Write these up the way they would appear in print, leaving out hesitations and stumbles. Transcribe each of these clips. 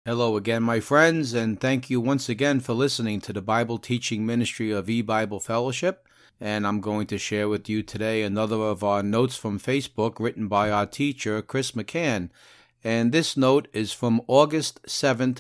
Hello again, my friends, and thank you once again for listening to the Bible teaching ministry of eBible Fellowship. And I'm going to share with you today another of our notes from Facebook written by our teacher, Chris McCann. And this note is from August 7th,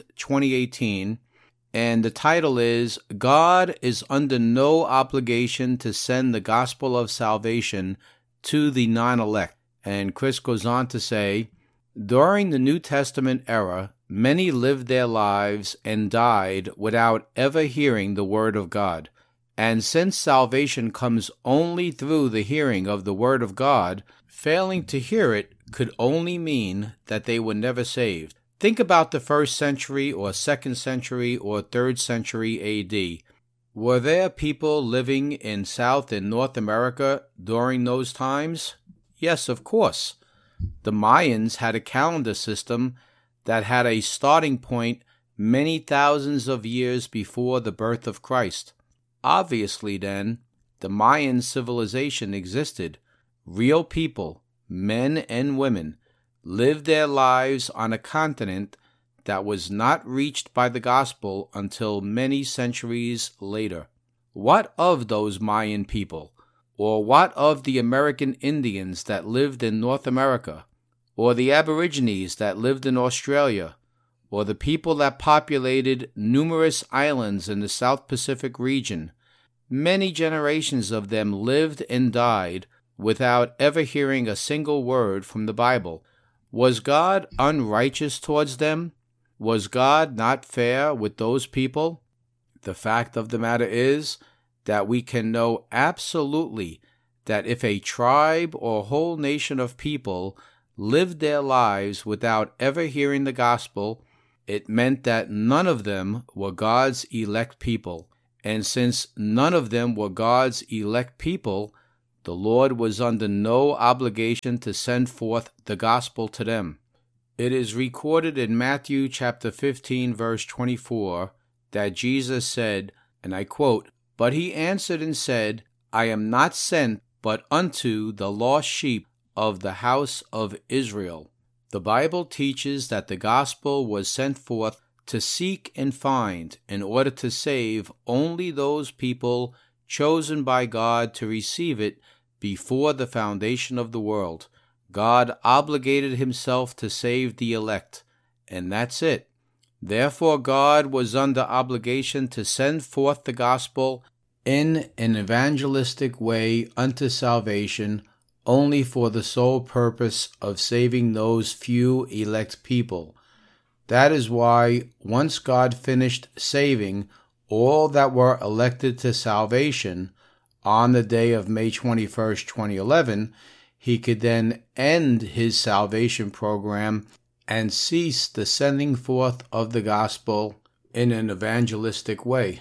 2018. And the title is, God is under no obligation to send the gospel of salvation to the non-elect. And Chris goes on to say, during the New Testament era, many lived their lives and died without ever hearing the word of God. And since salvation comes only through the hearing of the word of God, failing to hear it could only mean that they were never saved. Think about the 1st century or 2nd century or 3rd century AD. Were there people living in South and North America during those times? Yes, of course. The Mayans had a calendar system that had a starting point many thousands of years before the birth of Christ. Obviously, then, the Mayan civilization existed. Real people, men and women, lived their lives on a continent that was not reached by the gospel until many centuries later. What of those Mayan people? Or what of the American Indians that lived in North America? Or the Aborigines that lived in Australia? Or the people that populated numerous islands in the South Pacific region? Many generations of them lived and died without ever hearing a single word from the Bible. Was God unrighteous towards them? Was God not fair with those people? The fact of the matter is that we can know absolutely that if a tribe or whole nation of people lived their lives without ever hearing the gospel, it meant that none of them were God's elect people. And since none of them were God's elect people, the Lord was under no obligation to send forth the gospel to them. It is recorded in Matthew chapter 15, verse 24, that Jesus said, and I quote, "But he answered and said, I am not sent but unto the lost sheep of the house of Israel." The Bible teaches that the gospel was sent forth to seek and find in order to save only those people chosen by God to receive it before the foundation of the world. God obligated himself to save the elect, and that's it. Therefore, God was under obligation to send forth the gospel in an evangelistic way unto salvation only for the sole purpose of saving those few elect people. That is why, once God finished saving all that were elected to salvation on the day of May 21st, 2011, he could then end his salvation program and cease the sending forth of the gospel in an evangelistic way.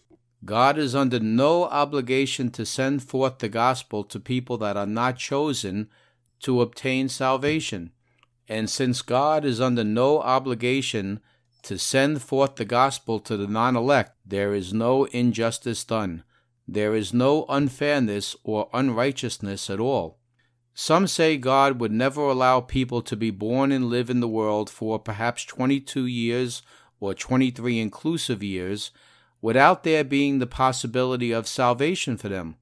God is under no obligation to send forth the gospel to people that are not chosen to obtain salvation. And since God is under no obligation to send forth the gospel to the non-elect, there is no injustice done. There is no unfairness or unrighteousness at all. Some say God would never allow people to be born and live in the world for perhaps 22 years or 23 inclusive years without there being the possibility of salvation for them.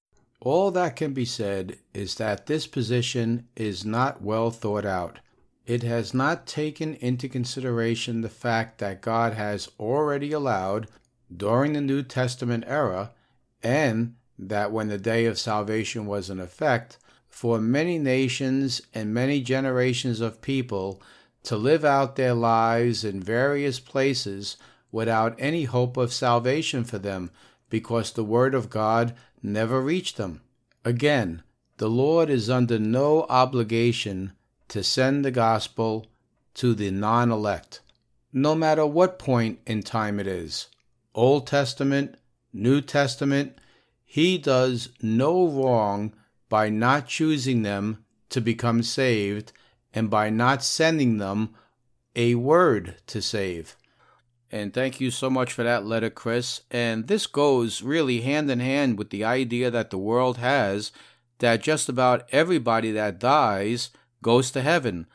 All that can be said is that this position is not well thought out. It has not taken into consideration the fact that God has already allowed, during the New Testament era, and that when the day of salvation was in effect, for many nations and many generations of people to live out their lives in various places without any hope of salvation for them, because the word of God never reached them. Again, the Lord is under no obligation to send the gospel to the non-elect, no matter what point in time it is. Old Testament, New Testament, he does no wrong by not choosing them to become saved and by not sending them a word to save. And thank you so much for that letter, Chris. And this goes really hand in hand with the idea that the world has that just about everybody that dies goes to heaven.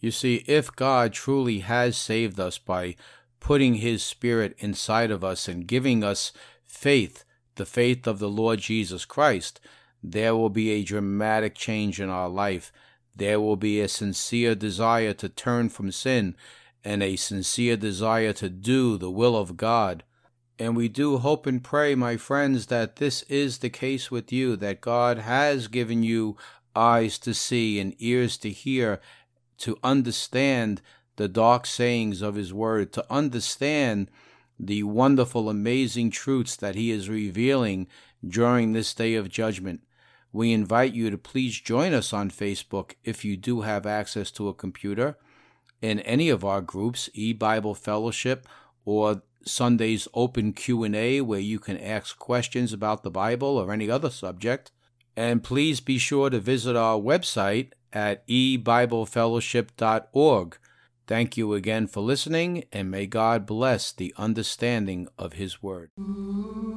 You see, if God truly has saved us by putting His Spirit inside of us and giving us faith, the faith of the Lord Jesus Christ, there will be a dramatic change in our life. There will be a sincere desire to turn from sin and a sincere desire to do the will of God. And we do hope and pray, my friends, that this is the case with you, that God has given you eyes to see and ears to hear, to understand the dark sayings of His Word, to understand the wonderful, amazing truths that He is revealing during this day of judgment. We invite you to please join us on Facebook if you do have access to a computer, in any of our groups, eBible Fellowship or Sunday's Open Q&A, where you can ask questions about the Bible or any other subject. And please be sure to visit our website at ebiblefellowship.org. Thank you again for listening, and may God bless the understanding of His Word.